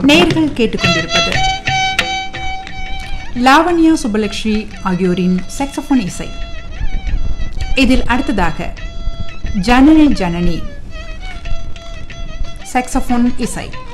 நேயர்கள் கேட்டுக்கொண்டிருப்பது லாவண்யா சுபலக்ஷ்மி ஆகியோரின் சாக்ஸோஃபோன் இசை. இதில் அடுத்ததாக ஜனனி ஜனனி சாக்ஸோஃபோன் இசை.